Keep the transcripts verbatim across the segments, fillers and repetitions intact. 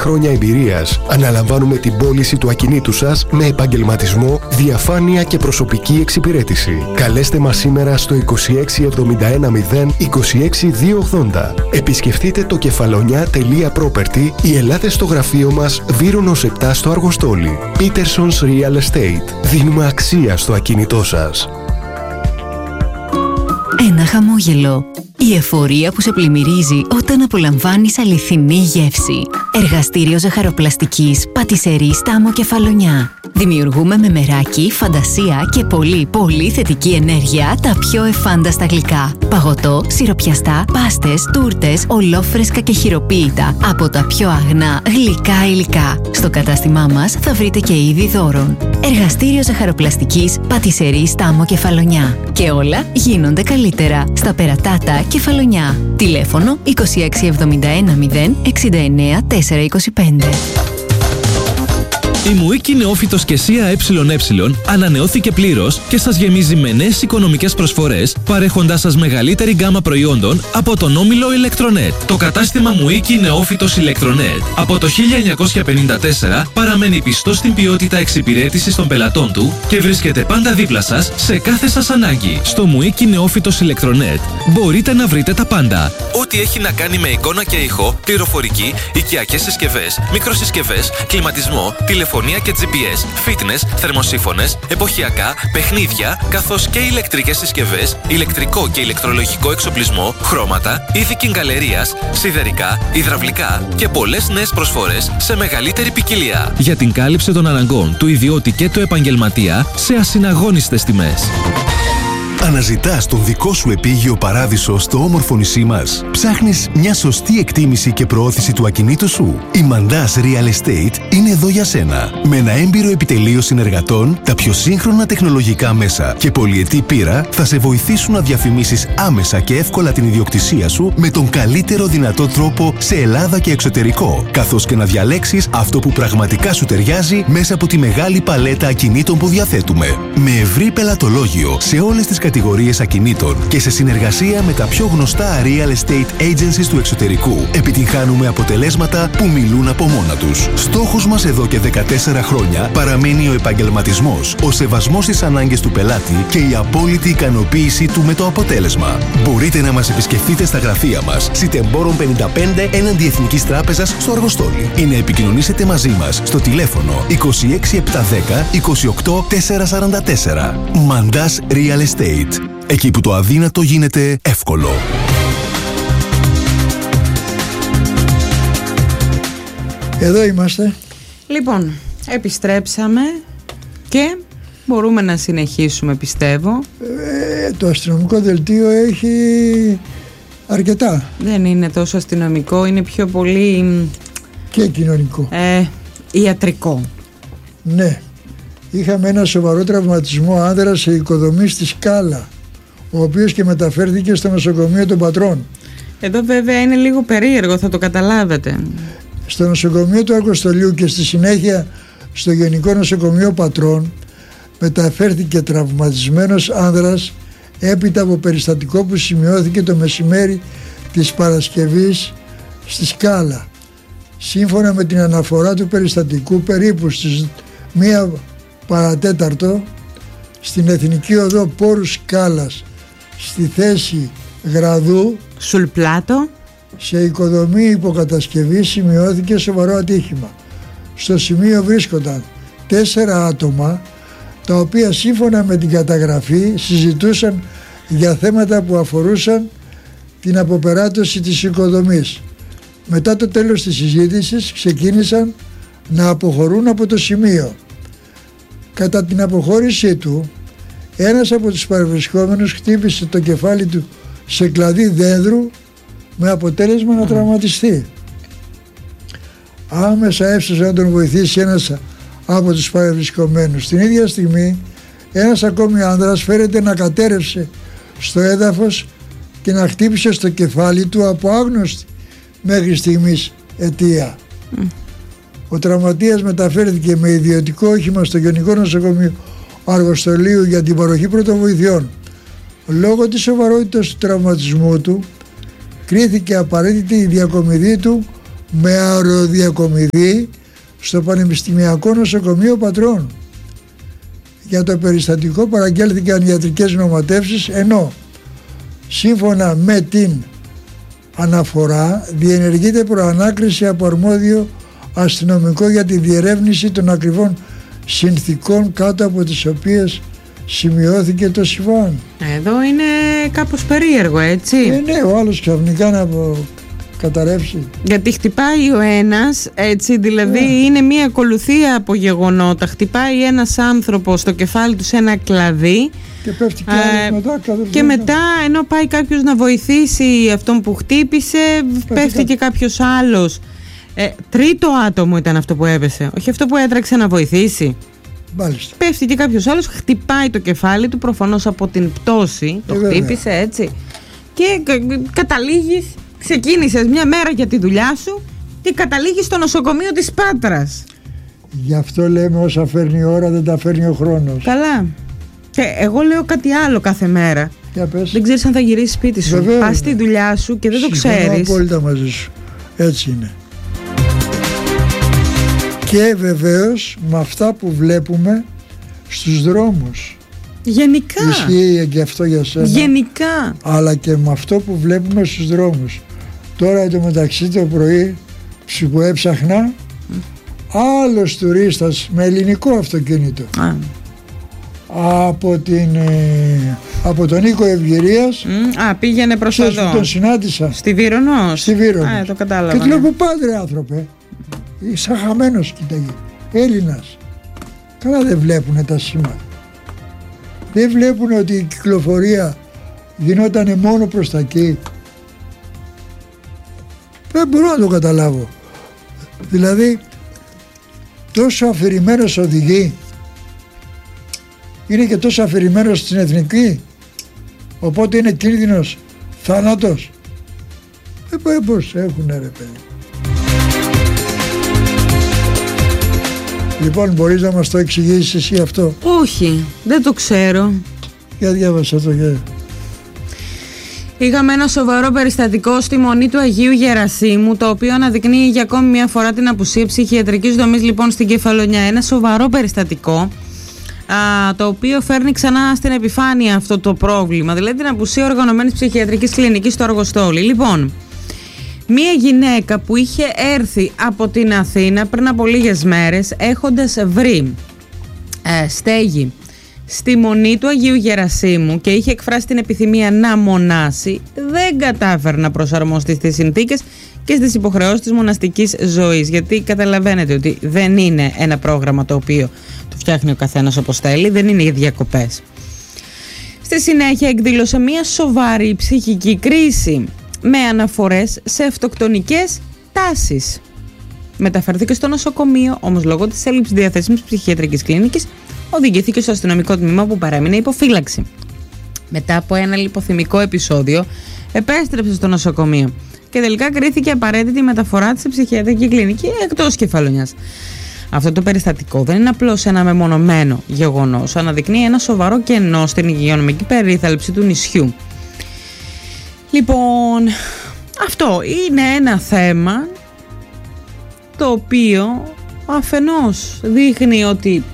χρόνια εμπειρίας αναλαμβάνουμε την πώληση του ακινήτου σας με επαγγελματισμό, διαφάνεια και προσωπική εξυπηρέτηση. Καλέστε μας σήμερα στο είκοσι έξι εβδομήντα ένα μηδέν είκοσι έξι διακόσια ογδόντα. Επισκεφτείτε το κεφαλονιά τελεία property ή ελάτε στο γραφείο μας Βύρονος επτά στο Αργοστόλι. Peterson's Real Estate. Δίνουμε αξία στο ακίνητό σας. Ένα χαμόγελο. Η εφορία που σε πλημμυρίζει όταν απολαμβάνεις αληθινή γεύση. Εργαστήριο ζαχαροπλαστικής Πατισερή Στάμο Κεφαλονιά. Δημιουργούμε με μεράκι, φαντασία και πολύ πολύ θετική ενέργεια τα πιο εφάνταστα γλυκά. Παγωτό, σιροπιαστά, πάστες, τούρτες, ολόφρεσκα και χειροποίητα από τα πιο αγνά γλυκά υλικά. Στο κατάστημά μας θα βρείτε και είδη δώρων. Εργαστήριο ζαχαροπλαστικής Πατισερή Στάμο Κεφαλονιά. Και όλα γίνονται καλύτερα στα Περατάτα Κεφαλονιά. Τηλέφωνο είκοσι έξι εβδομήντα ένα μηδέν εξήντα εννέα τετρακόσια είκοσι πέντε. Η Μουίκη Νεόφυτος και ΣΥΑ ΕΕ ανανεώθηκε πλήρως και σας γεμίζει με νέες οικονομικές προσφορές, παρέχοντάς σας μεγαλύτερη γκάμα προϊόντων από τον όμιλο Ηλεκτρονέτ. Το κατάστημα Μουίκη Νεόφυτος Ηλεκτρονέτ από το χίλια εννιακόσια πενήντα τέσσερα παραμένει πιστό στην ποιότητα εξυπηρέτησης των πελατών του και βρίσκεται πάντα δίπλα σας σε κάθε σας ανάγκη. Στο Μουίκη Νεόφυτος Ηλεκτρονέτ μπορείτε να βρείτε τα πάντα. Ό,τι έχει να κάνει με εικόνα και ήχο, πληροφορική, οικιακές συσκευές, μικροσυσκευές, κλιματισμό, τηλεφωνία και τζι πι ες, fitness, θερμοσύφωνες, εποχιακά, παιχνίδια, καθώς και ηλεκτρικές συσκευές, ηλεκτρικό και ηλεκτρολογικό εξοπλισμό, χρώματα, είδη κιγκαλερίας, σιδερικά, υδραυλικά και πολλές νέες προσφορές σε μεγαλύτερη ποικιλία. Για την κάλυψη των αναγκών του ιδιώτη και του επαγγελματία σε ασυναγώνιστες τιμές. Αναζητάς τον δικό σου επίγειο παράδεισο στο όμορφο νησί μας. Ψάχνεις μια σωστή εκτίμηση και προώθηση του ακινήτου σου. Η Mandas Real Estate είναι εδώ για σένα. Με ένα έμπειρο επιτελείο συνεργατών, τα πιο σύγχρονα τεχνολογικά μέσα και πολυετή πείρα θα σε βοηθήσουν να διαφημίσεις άμεσα και εύκολα την ιδιοκτησία σου με τον καλύτερο δυνατό τρόπο σε Ελλάδα και εξωτερικό, καθώς και να διαλέξεις αυτό που πραγματικά σου ταιριάζει μέσα από τη μεγάλη παλέτα ακινήτων που διαθέτουμε. Με ευρύ πελατολόγιο σε όλες τις κατηγορίες ακινήτων και σε συνεργασία με τα πιο γνωστά real estate agencies του εξωτερικού, επιτυγχάνουμε αποτελέσματα που μιλούν από μόνα τους. Στόχος μας εδώ και δεκατέσσερα χρόνια παραμένει ο επαγγελματισμός, ο σεβασμός στις ανάγκες του πελάτη και η απόλυτη ικανοποίησή του με το αποτέλεσμα. Μπορείτε να μας επισκεφτείτε στα γραφεία μας, Σιτεμπόρων πενήντα πέντε έναντι Εθνικής Τράπεζας στο Αργοστόλι, ή να επικοινωνήσετε μαζί μας στο τηλέφωνο είκοσι έξι επτακόσια δέκα είκοσι οκτώ τετρακόσια σαράντα τέσσερα. Mandas Real Estate. Εκεί που το αδύνατο γίνεται εύκολο. Εδώ είμαστε. Λοιπόν, επιστρέψαμε και μπορούμε να συνεχίσουμε, πιστεύω. Ε, το αστυνομικό δελτίο έχει αρκετά. Δεν είναι τόσο αστυνομικό, είναι πιο πολύ... Και κοινωνικό. Ε, ιατρικό. Ναι. Είχαμε ένα σοβαρό τραυματισμό άνδρα σε οικοδομή στη Σκάλα, ο οποίος και μεταφέρθηκε στο νοσοκομείο των Πατρών. Εδώ βέβαια είναι λίγο περίεργο, θα το καταλάβετε. Στο νοσοκομείο του Αργοστολίου και στη συνέχεια στο Γενικό Νοσοκομείο Πατρών μεταφέρθηκε τραυματισμένος άνδρας έπειτα από περιστατικό που σημειώθηκε το μεσημέρι της Παρασκευής στη Σκάλα. Σύμφωνα με την αναφορά του περιστατικού, περίπου στις μία παρατέταρτο στην Εθνική Οδό Πόρου Σκάλας, στη θέση Γραδού Σουλπλάτο, σε οικοδομή υποκατασκευή, σημειώθηκε σοβαρό ατύχημα. Στο σημείο βρίσκονταν τέσσερα άτομα, τα οποία σύμφωνα με την καταγραφή συζητούσαν για θέματα που αφορούσαν την αποπεράτωση της οικοδομής. Μετά το τέλος της συζήτησης ξεκίνησαν να αποχωρούν από το σημείο. Κατά την αποχώρησή του, ένας από τους παρευρισκόμενους χτύπησε το κεφάλι του σε κλαδί δένδρου με αποτέλεσμα να τραυματιστεί. Άμεσα έφτασε να τον βοηθήσει ένας από τους παρευρισκομένους. Την ίδια στιγμή ένας ακόμη άνδρας φέρεται να κατέρευσε στο έδαφος και να χτύπησε στο κεφάλι του από άγνωστη μέχρι στιγμής αιτία. Mm. Ο τραυματίας μεταφέρθηκε με ιδιωτικό όχημα στο Γενικό Νοσοκομείο Αργοστολίου για την παροχή πρωτοβοηθειών. Λόγω της σοβαρότητας του τραυματισμού του κρίθηκε απαραίτητη η διακομιδή του με αεροδιακομιδή στο Πανεπιστημιακό Νοσοκομείο Πατρών. Για το περιστατικό παραγγέλθηκαν ιατρικές νομοτεύσεις, ενώ σύμφωνα με την αναφορά διενεργείται προανάκριση από αρμόδιο αστυνομικό για τη διερεύνηση των ακριβών συνθήκων κάτω από τις οποίες σημειώθηκε το συμβάν. Εδώ είναι κάπως περίεργο, έτσι. Ε, ναι, ο άλλος ξαφνικά να καταρρεύσει. Γιατί χτυπάει ο ένας, έτσι, δηλαδή yeah. είναι μια ακολουθία από γεγονότα. Χτυπάει ένας άνθρωπος στο κεφάλι του σε ένα κλαδί. Και πέφτει και άλλος ε, μετά. Και μετά, ενώ πάει κάποιος να βοηθήσει αυτόν που χτύπησε, πέφτει, πέφτει και κάποιος άλλος. Ε, τρίτο άτομο ήταν αυτό που έπεσε, όχι αυτό που έτρεξε να βοηθήσει. Μάλιστα. Πέφτει και κάποιος άλλος, χτυπάει το κεφάλι του, προφανώς από την πτώση. Το ε, χτύπησε, έτσι. Και καταλήγεις, ξεκίνησες μια μέρα για τη δουλειά σου και καταλήγεις στο νοσοκομείο της Πάτρας. Γι' αυτό λέμε, όσα φέρνει η ώρα δεν τα φέρνει ο χρόνος. Καλά. Και εγώ λέω κάτι άλλο κάθε μέρα. Για πες. Δεν ξέρεις αν θα γυρίσεις σπίτι σου. Βεβαίως. Πας στη δουλειά σου και δεν το ξέρεις. Συμφωνώ απόλυτα μαζί σου. Έτσι είναι. Και βεβαίως με αυτά που βλέπουμε στους δρόμους. Γενικά. Ισχύει και αυτό για σένα. Γενικά. Αλλά και με αυτό που βλέπουμε στους δρόμους. Τώρα εντωμεταξύ το πρωί που έψαχνα, mm. άλλος τουρίστας με ελληνικό αυτοκίνητο. Ah. Από, την, ε, από τον Νίκο Ευγυρίας. Mm. Α, πήγαινε προς εδώ. Τον συνάντησα. Στη Βύρονος. Στη Βύρονος. Α, το κατάλαβα. Και του λέω, πού πάτε ρε άνθρωπε. Σαν χαμένος κοίταγε. Έλληνας. Καλά δεν βλέπουνε τα σήματα. Δεν βλέπουνε ότι η κυκλοφορία γινόταν μόνο προς τα εκεί. Δεν μπορώ να το καταλάβω. Δηλαδή τόσο αφηρημένος οδηγεί, είναι και τόσο αφηρημένος στην εθνική, οπότε είναι κίνδυνος θάνατος. Δεν πώς έχουνε ρε παιδί. Λοιπόν, μπορείς να μας το εξηγήσεις εσύ αυτό? Όχι, δεν το ξέρω. Για διάβασα το για... Είχαμε ένα σοβαρό περιστατικό στη Μονή του Αγίου Γερασίμου, το οποίο αναδεικνύει για ακόμη μια φορά την απουσία ψυχιατρικής δομής λοιπόν στην Κεφαλονιά. Ένα σοβαρό περιστατικό, α, το οποίο φέρνει ξανά στην επιφάνεια αυτό το πρόβλημα, δηλαδή την απουσία οργανωμένης ψυχιατρικής κλινικής στο Αργοστόλι. Λοιπόν, μία γυναίκα που είχε έρθει από την Αθήνα πριν από λίγες μέρες, έχοντας βρει ε, στέγη στη Μονή του Αγίου Γερασίμου και είχε εκφράσει την επιθυμία να μονάσει, δεν κατάφερε να προσαρμοστεί στις συνθήκες και στις υποχρεώσεις της μοναστικής ζωής, γιατί καταλαβαίνετε ότι δεν είναι ένα πρόγραμμα το οποίο το φτιάχνει ο καθένας όπως θέλει, δεν είναι για διακοπές. Στη συνέχεια εκδήλωσε μια σοβαρή ψυχική κρίση με αναφορές σε αυτοκτονικές τάσεις. Μεταφερθήκε στο νοσοκομείο, όμως λόγω της έλλειψης διαθέσιμης ψυχιατρικής κλίνικης οδηγήθηκε στο αστυνομικό τμήμα που παρέμεινε υποφύλαξη. Μετά από ένα λιποθυμικό επεισόδιο επέστρεψε στο νοσοκομείο και τελικά κρίθηκε απαραίτητη η μεταφορά της σε ψυχιατρική κλινική εκτός Κεφαλονιάς. Αυτό το περιστατικό δεν είναι απλώς ένα μεμονωμένο γεγονός, αναδεικνύει ένα σοβαρό κενό στην υγειονομική περίθαλψη του νησιού. Λοιπόν, αυτό είναι ένα θέμα το οποίο αφενός δείχνει ότι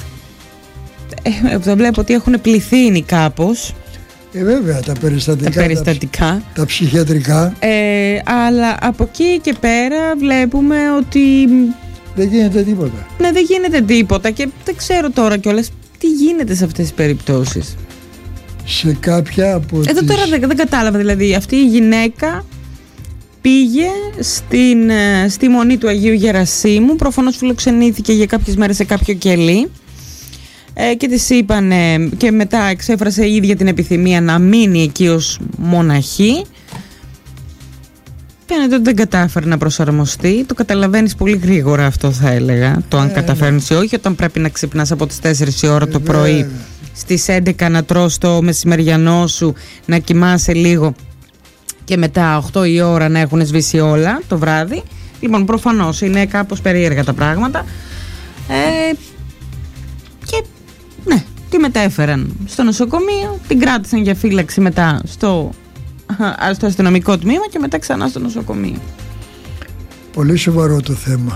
ε, το βλέπω ότι έχουν πληθύνει κάπως. Ε, βέβαια, τα περιστατικά, τα, περιστατικά. τα, τα ψυχιατρικά. Ε, αλλά από εκεί και πέρα βλέπουμε ότι δεν γίνεται τίποτα. Ναι, δεν γίνεται τίποτα και δεν ξέρω τώρα κιόλας τι γίνεται σε αυτές τις περιπτώσεις. Σε κάποια από Εδώ τις... τώρα δεν, δεν κατάλαβα, δηλαδή αυτή η γυναίκα πήγε στην, στη Μονή του Αγίου Γερασίμου, προφανώς φιλοξενήθηκε για κάποιες μέρες σε κάποιο κελί ε, και της είπανε και μετά εξέφρασε η ίδια την επιθυμία να μείνει εκεί ως μοναχή. Φαίνεται ότι δεν κατάφερε να προσαρμοστεί. Το καταλαβαίνεις πολύ γρήγορα αυτό, θα έλεγα, το αν ε, καταφέρνεις ή όχι, όταν πρέπει να ξυπνάς από τις τέσσερις η ώρα το πρωί, στις έντεκα να τρως το μεσημεριανό σου, να κοιμάσαι λίγο και μετά οκτώ η ώρα να έχουν σβήσει όλα το βράδυ. Λοιπόν, προφανώς είναι κάπως περίεργα τα πράγματα ε, και ναι, τη μετέφεραν στο νοσοκομείο, την κράτησαν για φύλαξη μετά στο, στο αστυνομικό τμήμα και μετά ξανά στο νοσοκομείο. Πολύ σοβαρό το θέμα.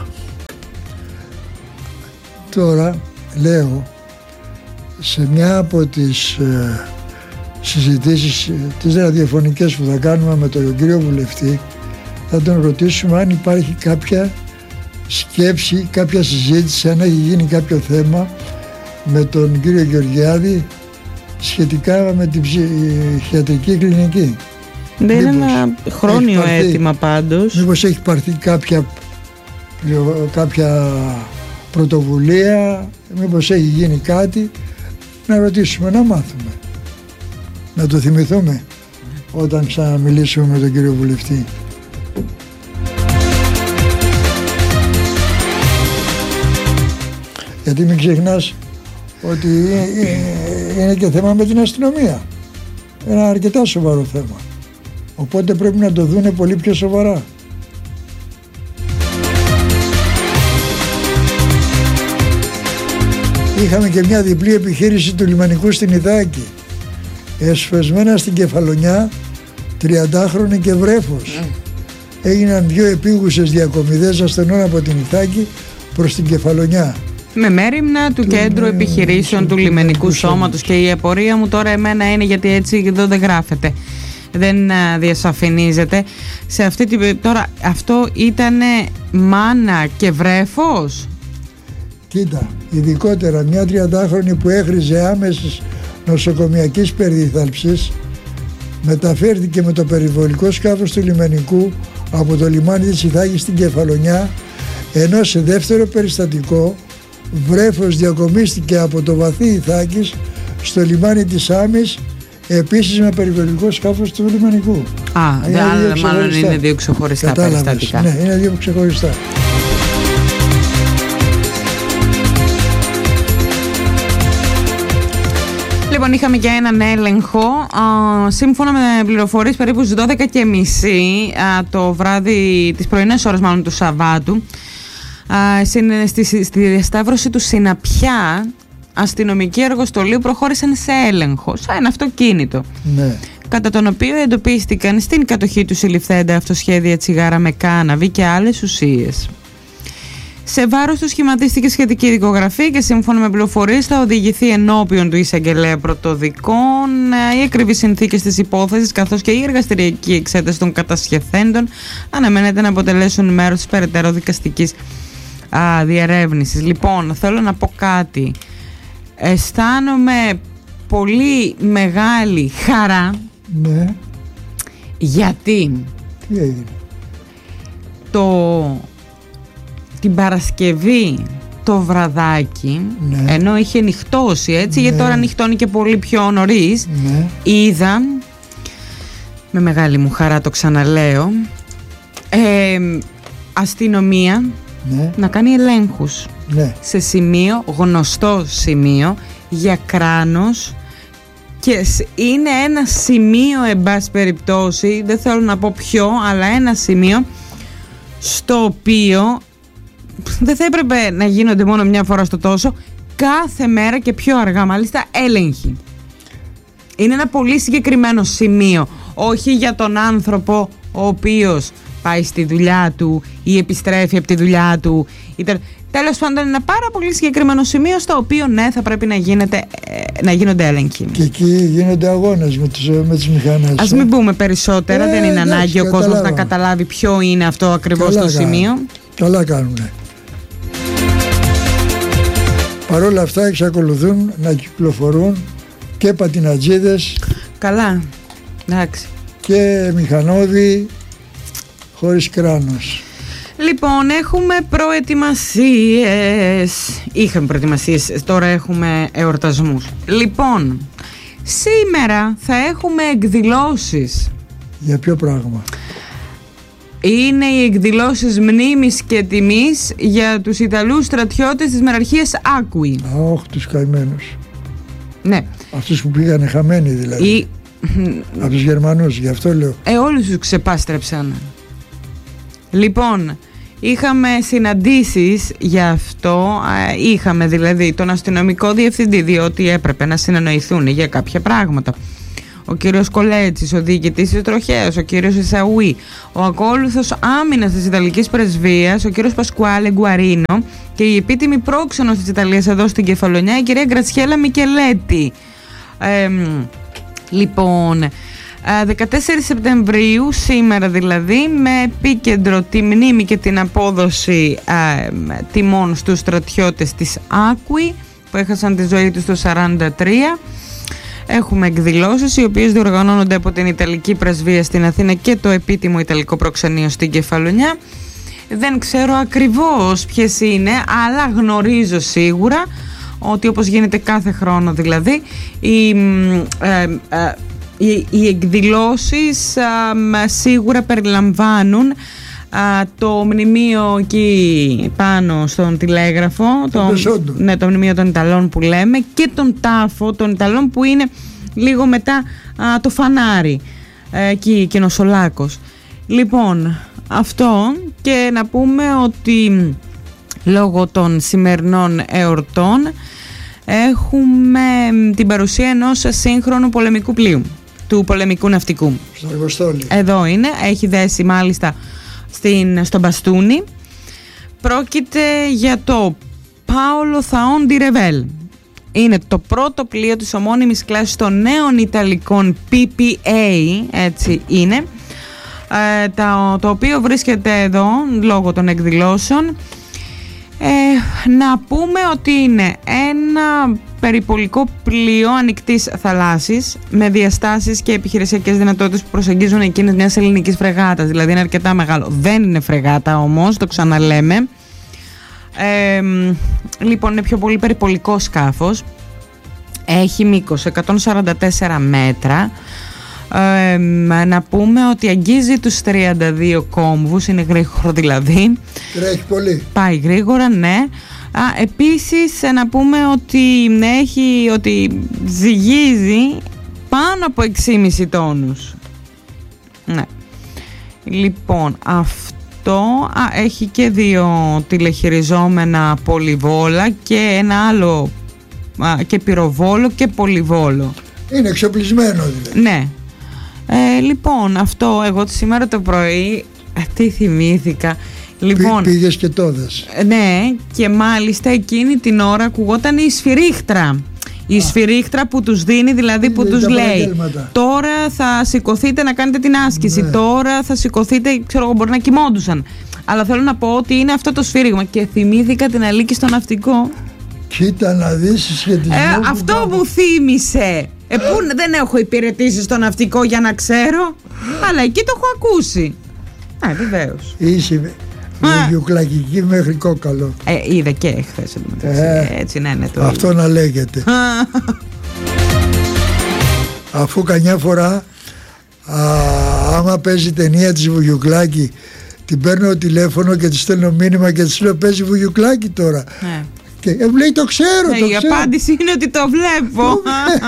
Τώρα λέω, σε μια από τις ε, συζητήσεις, τις ραδιοφωνικές που θα κάνουμε με τον κύριο βουλευτή, θα τον ρωτήσουμε αν υπάρχει κάποια σκέψη, κάποια συζήτηση, αν έχει γίνει κάποιο θέμα με τον κύριο Γεωργιάδη σχετικά με την ψυχιατρική κλινική. Δεν είναι ένα χρόνιο πάρθει, αίτημα πάντως. Μήπως έχει πάρθει κάποια, κάποια πρωτοβουλία, μήπως έχει γίνει κάτι, να ρωτήσουμε, να μάθουμε, να το θυμηθούμε όταν ξαναμιλήσουμε με τον κύριο βουλευτή. Γιατί μην ξεχνάς ότι είναι και θέμα με την αστυνομία. Ένα αρκετά σοβαρό θέμα. Οπότε πρέπει να το δούνε πολύ πιο σοβαρά. Είχαμε και μια διπλή επιχείρηση του λιμανικού στην Ιθάκη. Εσφεσμένα στην Κεφαλονιά, τριαντάχρονη και βρέφος. Mm. Έγιναν δύο επίγουσες διακομιδές ασθενών από την Ιθάκη προς την Κεφαλονιά. Με μέριμνα του, του Κέντρου με... Επιχειρήσεων του, του Λιμενικού Σώματος. Και η απορία μου τώρα εμένα είναι, γιατί έτσι εδώ δεν γράφεται, δεν διασαφηνίζεται. Σε αυτή την... Τώρα αυτό ήτανε μάνα και βρέφος. Κοίτα, ειδικότερα μια τριαντάχρονη που έχριζε άμεσης νοσοκομιακής περίθαλψης μεταφέρθηκε με το περιβολικό σκάφος του λιμενικού από το λιμάνι της Ιθάκης στην Κεφαλονιά, ενώ σε δεύτερο περιστατικό βρέφος διακομίστηκε από το βαθύ Ιθάκης στο λιμάνι της Άμης, επίσης με περιβολικό σκάφος του λιμενικού. Α, είναι δε, μάλλον είναι δύο ξεχωριστά. Κατάλαβες, περιστατικά. Ναι, είναι δύο ξεχωριστά. Λοιπόν, είχαμε και έναν έλεγχο. Α, σύμφωνα με πληροφορίες, περίπου στις δώδεκα και μισή α, το βράδυ, τις πρωινές ώρες μάλλον του Σαββάτου, α, στη, στη, στη διασταύρωση του Συναπιά, αστυνομικοί εργοστολίου προχώρησαν σε έλεγχο, σαν ένα αυτοκίνητο. Ναι. Κατά τον οποίο εντοπίστηκαν στην κατοχή του συλληφθέντα αυτοσχέδια τσιγάρα με κάναβη και άλλες ουσίες. Σε βάρος του σχηματίστηκε σχετική δικογραφή και σύμφωνα με πληροφορίες θα οδηγηθεί ενώπιον του εισαγγελέα πρωτοδικών. Οι ακριβείς συνθήκες της υπόθεσης καθώς και η εργαστηριακή εξέταση των κατασχεθέντων αναμένεται να αποτελέσουν μέρος της περαιτέρω δικαστικής α, διερεύνησης. Λοιπόν, θέλω να πω κάτι. Αισθάνομαι πολύ μεγάλη χαρά. Ναι. Γιατί Τι έγινε? το... την Παρασκευή το βραδάκι, ναι, ενώ είχε νυχτώσει έτσι, ναι, γιατί τώρα νυχτώνει και πολύ πιο νωρίς, ναι, είδα, με μεγάλη μου χαρά το ξαναλέω, ε, αστυνομία, ναι, να κάνει ελέγχους, ναι, σε σημείο, γνωστό σημείο για κράνος, και είναι ένα σημείο, εν πάση περιπτώσει, δεν θέλω να πω ποιο, αλλά ένα σημείο στο οποίο δεν θα έπρεπε να γίνονται μόνο μια φορά στο τόσο, κάθε μέρα και πιο αργά μάλιστα έλεγχοι. Είναι ένα πολύ συγκεκριμένο σημείο, όχι για τον άνθρωπο ο οποίος πάει στη δουλειά του ή επιστρέφει από τη δουλειά του. Τέλος πάντων, είναι ένα πάρα πολύ συγκεκριμένο σημείο στο οποίο ναι, θα πρέπει να, γίνεται, να γίνονται έλεγχοι. Και εκεί γίνονται αγώνες με, τους, με τις μηχανές. Ας μην πούμε περισσότερα, ε, δεν είναι εντάξει, ανάγκη ο κόσμος να καταλάβει ποιο είναι αυτό ακριβώς το σημείο. Καλά κάνουνε. Παρ' όλα αυτά εξακολουθούν να κυκλοφορούν και πατινατζίδες. Καλά, εντάξει. Και μηχανώδη χωρίς κράνος. Λοιπόν, έχουμε προετοιμασίες. Είχαμε προετοιμασίες, τώρα έχουμε εορτασμούς. Λοιπόν, σήμερα θα έχουμε εκδηλώσεις. Για ποιο πράγμα? Είναι οι εκδηλώσεις μνήμης και τιμής για τους Ιταλούς στρατιώτες της μεραρχίας Άκουη. Αχ, τους καημένους. Ναι. Αυτούς που πήγανε χαμένοι δηλαδή. Η... Από τους Γερμανούς, γι' αυτό λέω. Ε, όλους τους ξεπάστρεψαν. Λοιπόν, είχαμε συναντήσεις γι' αυτό. Είχαμε δηλαδή τον αστυνομικό διευθυντή, διότι έπρεπε να συνεννοηθούν για κάποια πράγματα. ο κύριος Κολέτσης, ο διοικητής της Τροχέας, ο κύριος Ισαουή, ο ακόλουθος άμυνας της Ιταλικής Πρεσβείας, ο κύριος Πασκουάλε Γκουαρίνο και η επίτιμη πρόξενος της Ιταλίας εδώ στην Κεφαλονιά, η κυρία Γκρατσιέλα Μικελέτη. Ε, λοιπόν, δεκατέσσερις Σεπτεμβρίου, σήμερα δηλαδή, με επίκεντρο τη μνήμη και την απόδοση ε, τιμών στους στρατιώτες της Άκουη που έχασαν τη ζωή τους το σαράντα τρία. Έχουμε εκδηλώσεις οι οποίες διοργανώνονται από την Ιταλική Πρεσβεία στην Αθήνα και το επίτιμο Ιταλικό Προξενείο στην Κεφαλονιά. Δεν ξέρω ακριβώς ποιες είναι, αλλά γνωρίζω σίγουρα ότι, όπως γίνεται κάθε χρόνο δηλαδή, η, ε, ε, οι, οι εκδηλώσεις α, σίγουρα περιλαμβάνουν α, το μνημείο εκεί πάνω στον τηλέγραφο, το, ναι, το μνημείο των Ιταλών που λέμε, και τον τάφο των Ιταλών που είναι λίγο μετά α, το φανάρι ε, εκεί, Κινοσολάκος. Λοιπόν, αυτό, και να πούμε ότι λόγω των σημερινών εορτών έχουμε την παρουσία ενός σύγχρονου πολεμικού πλοίου, του πολεμικού ναυτικού. Στο Αργοστόλι. Εδώ είναι, έχει δέσει μάλιστα στην, στο Μπαστούνι. Πρόκειται για το Πάολο Θαόν ντι Ρεβέλ. Είναι το πρώτο πλοίο της ομώνυμης κλάσης των νέων Ιταλικών πι πι έι, έτσι είναι, ε, το, το οποίο βρίσκεται εδώ λόγω των εκδηλώσεων. Ε, να πούμε ότι είναι ένα περιπολικό πλοίο ανοιχτής θαλάσσης με διαστάσεις και επιχειρησιακές δυνατότητες που προσεγγίζουν εκείνες μιας ελληνικής φρεγάτας, δηλαδή είναι αρκετά μεγάλο. Δεν είναι φρεγάτα όμως, το ξαναλέμε. Ε, λοιπόν, είναι πιο πολύ περιπολικό σκάφος. Έχει μήκος εκατόν σαράντα τέσσερα μέτρα. Ε, να πούμε ότι αγγίζει τους τριάντα δύο κόμβους, είναι γρήγορο δηλαδή. Τρέχει πολύ. Πάει γρήγορα, ναι. Α, επίσης να πούμε ότι έχει, ότι ζυγίζει πάνω από έξι κόμμα πέντε τόνους. Ναι. Λοιπόν, αυτό α, έχει και δύο τηλεχειριζόμενα πολυβόλα και ένα άλλο α, και πυροβόλο και πολυβόλο. Είναι εξοπλισμένο δηλαδή. Ναι. Ε, λοιπόν, αυτό εγώ σήμερα το πρωί τι θυμήθηκα. Λοιπόν, Πή, πήγες και το δες. Ναι, και μάλιστα εκείνη την ώρα ακουγόταν η σφυρίχτρα. Η Α. σφυρίχτρα που τους δίνει, δηλαδή που τους λέει τώρα θα σηκωθείτε να κάνετε την άσκηση, ναι. Τώρα θα σηκωθείτε, ξέρω εγώ, μπορεί να κοιμόντουσαν. Αλλά θέλω να πω ότι είναι αυτό το σφύριγμα. Και θυμήθηκα την Αλίκη στο ναυτικό. Κοίτα να δεις συσχετισμό. Ε, αυτό μου θύμισε. Ε, που δεν έχω υπηρετήσει στο ναυτικό για να ξέρω, αλλά εκεί το έχω ακούσει. Α, βεβαίως. Είσαι βιουκλακική μέχρι κόκαλο. Ε, είδα και εχθές. Ε, έτσι να είναι το. Αυτό να λέγεται. Αφού καμιά φορά α, άμα παίζει ταινία της Βουγιουκλάκη, την παίρνω τηλέφωνο και της στέλνω μήνυμα και της λέω παίζει Βουγιουκλάκη τώρα. Ε. Και μου λέει το ξέρω, ε, το η ξέρω. απάντηση είναι ότι το βλέπω.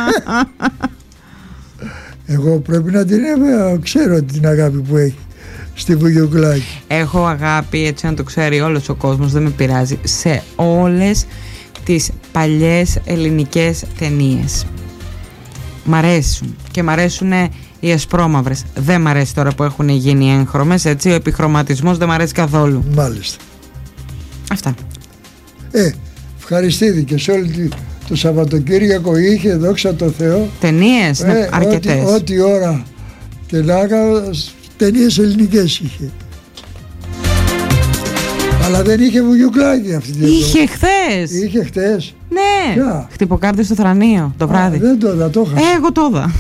Εγώ πρέπει να την ξέρω την αγάπη που έχει στη Βουγιουκλάκη. Έχω αγάπη, έτσι να το ξέρει όλος ο κόσμος, δεν με πειράζει, σε όλες τις παλιές ελληνικές ταινίες. Μ' αρέσουν και μ' αρέσουν οι ασπρόμαυρες. Δεν μ' αρέσει τώρα που έχουν γίνει έγχρωμες, έτσι, ο επιχρωματισμός δεν μ' αρέσει καθόλου. Μάλιστα. Αυτά. Ε, ευχαριστήθηκε σε όλη το Σαββατοκύριακο είχε, δόξα τω Θεώ, ταινίες, ε, ναι, αρκετές. Ό,τι, ό,τι ώρα και λάγα ταινίες ελληνικές είχε. Αλλά δεν είχε Βουγιουκλάκη αυτή τη Είχε χθες. Είχε χθες. Ναι. Ποια? Χτυποκάρδι στο Θρανείο το βράδυ. Α, δεν το είδα, το είχα. Ε, εγώ το είδα.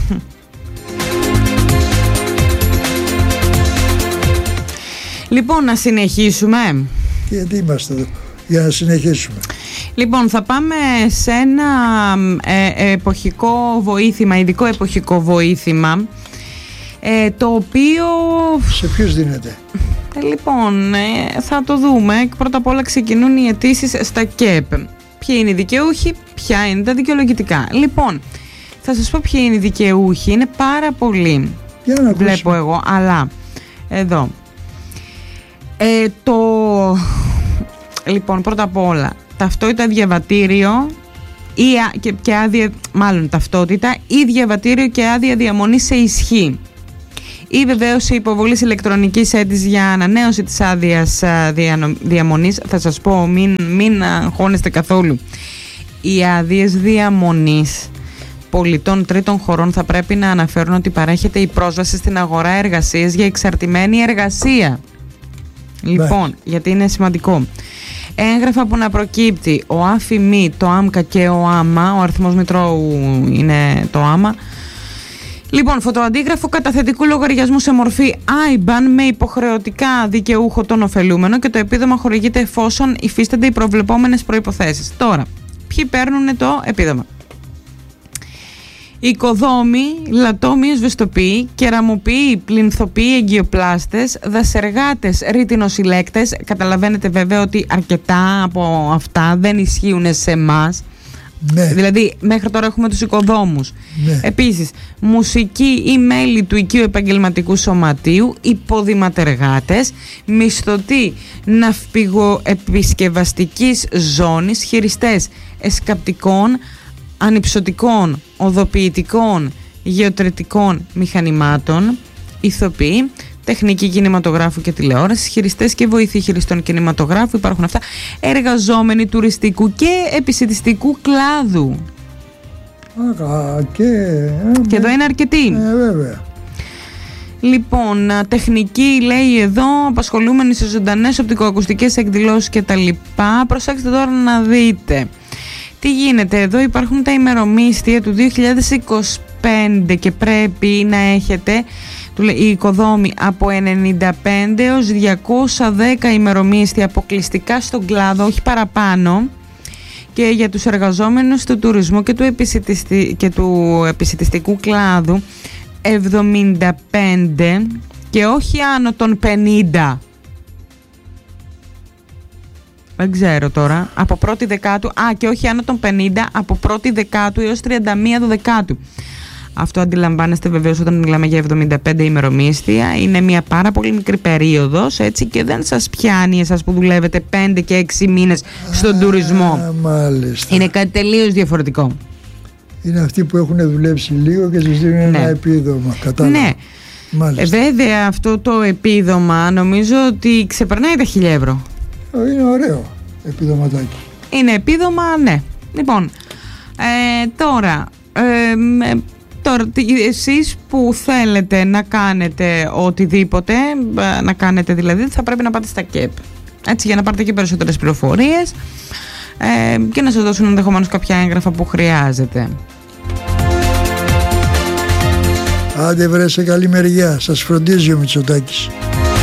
Λοιπόν, να συνεχίσουμε. Γιατί είμαστε εδώ, για να συνεχίσουμε. Λοιπόν, θα πάμε σε ένα ε, εποχικό βοήθημα, ειδικό εποχικό βοήθημα, ε, το οποίο... Σε ποιους δίνεται? Ε, λοιπόν, ε, θα το δούμε. Πρώτα απ' όλα ξεκινούν οι αιτήσεις στα ΚΕΠ. Ποιοι είναι οι δικαιούχοι, ποια είναι τα δικαιολογητικά. Λοιπόν, θα σας πω ποιοι είναι οι δικαιούχοι. Είναι πάρα πολλοί. Για να βλέπω ακούσουμε. εγώ, αλλά εδώ. Ε, το... Λοιπόν, πρώτα απ' όλα, ταυτότητα διαβατήριο ή, και, και άδεια, μάλλον ταυτότητα, ή διαβατήριο και άδεια διαμονής σε ισχύ. Ή βεβαίως η υποβολής ηλεκτρονικής αίτησης για ανανέωση της άδειας διαμονής. Θα σας πω, μην, μην αγχώνεστε καθόλου. Οι άδειες διαμονής πολιτών τρίτων χωρών θα πρέπει να αναφέρουν ότι παρέχεται η πρόσβαση στην αγορά εργασίας για εξαρτημένη εργασία. Λοιπόν, γιατί είναι σημαντικό. Έγγραφα που να προκύπτει ο ΑΦΙΜΗ, το ΆΜΚΑ και ο ΆΜΑ, ο αριθμός μητρώου είναι το ΆΜΑ. Λοιπόν, φωτοαντίγραφο καταθετικού λογαριασμού σε μορφή άι μπαν με υποχρεωτικά δικαιούχο τον ωφελούμενο και το επίδομα χορηγείται εφόσον υφίστανται οι προβλεπόμενες προϋποθέσεις. Τώρα, ποιοι παίρνουν το επίδομα? Οικοδόμοι, λατόμοι, εσβεστοποιοί, κεραμοποιοί, πλυνθοποιοί, εγκυοπλάστες, δασεργάτες, ρήτινοσυλλέκτες. Καταλαβαίνετε βέβαια ότι αρκετά από αυτά δεν ισχύουν σε εμάς. Ναι. Δηλαδή μέχρι τώρα έχουμε τους οικοδόμους. Ναι. Επίσης μουσικοί ή μέλη του οικείου επαγγελματικού σωματείου, υποδηματεργάτες, μισθωτοί ναυπηγοεπισκευαστικής ζώνης, χειριστές εσκαπτικών, ανυψωτικών, οδοποιητικών, γεωτρετικών μηχανημάτων, ηθοποιοί, τεχνική κινηματογράφου και τηλεόρασης, χειριστές και βοηθοί χειριστών κινηματογράφου, υπάρχουν αυτά, εργαζόμενοι τουριστικού και επισιτιστικού κλάδου. Α, και, και εδώ είναι αρκετοί. Ε, βέβαια. Λοιπόν, τεχνική λέει εδώ, απασχολούμενοι σε ζωντανές οπτικοακουστικές εκδηλώσεις και τα λοιπά. Προσέξτε τώρα να δείτε. Τι γίνεται εδώ? Υπάρχουν τα ημερομίσθια του δύο χιλιάδες είκοσι πέντε και πρέπει να έχετε οι οικοδόμοι από ενενήντα πέντε έως διακόσια δέκα ημερομίσθια αποκλειστικά στον κλάδο, όχι παραπάνω, και για τους εργαζόμενους του τουρισμού και του, επισιτιστη... και του επισιτιστικού κλάδου εβδομήντα πέντε και όχι άνω των πενήντα. Δεν ξέρω τώρα. Από πρώτη Δεκάτου, α, και όχι άνω των πενήντα, από πρώτη Δεκάτου έως τριάντα μία Δεκάτου. Αυτό αντιλαμβάνεστε βεβαίως όταν μιλάμε για εβδομήντα πέντε ημερομίσθια. Είναι μια πάρα πολύ μικρή περίοδος, έτσι, και δεν σας πιάνει εσάς που δουλεύετε πέντε και έξι μήνες στον α, τουρισμό. Μάλιστα. Είναι κάτι τελείως διαφορετικό. Είναι αυτοί που έχουν δουλέψει λίγο και σας δίνουν ναι. ένα επίδομα. Κατάλαβα. Ναι. Ε, βέβαια αυτό το επίδομα νομίζω ότι ξεπερνάει τα χίλια ευρώ. Είναι ωραίο επιδοματάκι. Είναι επίδομα, ναι. Λοιπόν, ε, τώρα, ε, ε, τώρα εσείς που θέλετε να κάνετε οτιδήποτε, ε, να κάνετε δηλαδή, θα πρέπει να πάτε στα ΚΕΠ. Έτσι, για να πάρετε και περισσότερες πληροφορίες ε, και να σας δώσουν ενδεχομένως κάποια έγγραφα που χρειάζεται. Άντε βρε, σε καλή μεριά. Σας φροντίζει ο Μητσοτάκης.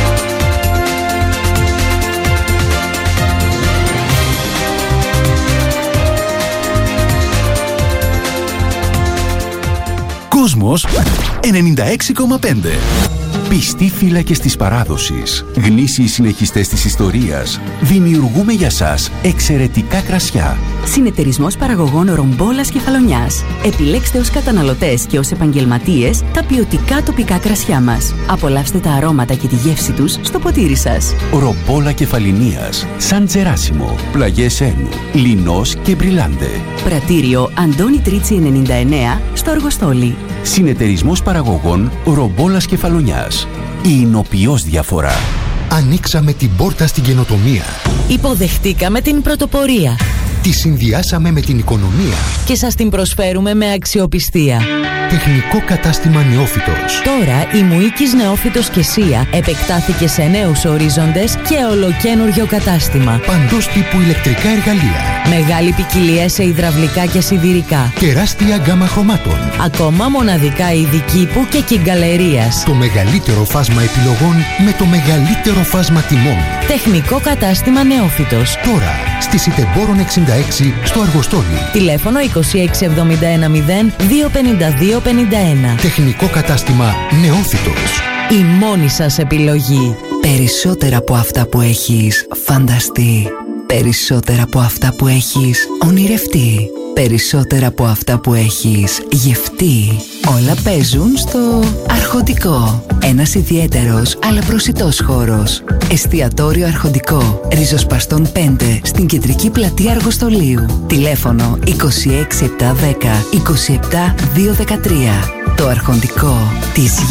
Κόσμος ενενήντα έξι κόμμα πέντε. Πιστοί φύλακες της παράδοσης, γνήσιοι συνεχιστές της ιστορίας, δημιουργούμε για σας εξαιρετικά κρασιά. Συνεταιρισμός παραγωγών Ρομπόλας Κεφαλονιάς. Επιλέξτε ως καταναλωτές και ως επαγγελματίες τα ποιοτικά τοπικά κρασιά μας. Απολαύστε τα αρώματα και τη γεύση τους στο ποτήρι σας. Ρομπόλα Κεφαλινίας, Σαν Τζεράσιμο, Πλαγιές Ένου, Λινός και Μπριλάντε. Πρατήριο Αντώνη Τρίτσι ενενήντα εννέα στο Αργοστόλι. Συνεταιρισμός παραγωγών Ρομπόλας Κεφαλονιάς. Η εινοποιώς διαφορά. Ανοίξαμε την πόρτα στην καινοτομία. Υποδεχτήκαμε την πρωτοπορία. Τη συνδυάσαμε με την οικονομία. Και σας την προσφέρουμε με αξιοπιστία. Τεχνικό κατάστημα Νεόφυτος. Τώρα η Μουίκης Νεόφυτος και Σία επεκτάθηκε σε νέους ορίζοντες και ολοκένουργιο κατάστημα. Παντός τύπου ηλεκτρικά εργαλεία. Μεγάλη ποικιλία σε υδραυλικά και σιδηρικά. Τεράστια γκάμα χρωμάτων. Ακόμα μοναδικά είδη κήπου και κυγκαλερίας. Το μεγαλύτερο φάσμα επιλογών με το μεγαλύτερο φάσμα τιμών. Τεχνικό κατάστημα Νεόφυτος. Τώρα στη Σιτεμπόρων εξήντα έξι στο Αργοστόλι. Τηλέφωνο είκοσι έξι εβδομήντα ένα μηδέν δύο πενήντα δύο πενήντα ένα. Τεχνικό κατάστημα Νεόφυτος. Η μόνη σας επιλογή. Περισσότερα από αυτά που έχεις φανταστεί. Περισσότερα από αυτά που έχεις ονειρευτεί. Περισσότερα από αυτά που έχεις γευτεί. Όλα παίζουν στο Αρχοντικό. Ένας ιδιαίτερος αλλά προσιτός χώρος. Εστιατόριο Αρχοντικό. Ριζοσπαστών πέντε στην κεντρική πλατεία Αργοστολίου. Τηλέφωνο είκοσι έξι επτακόσια δέκα είκοσι επτά διακόσια δεκατρία. Το Αρχοντικό της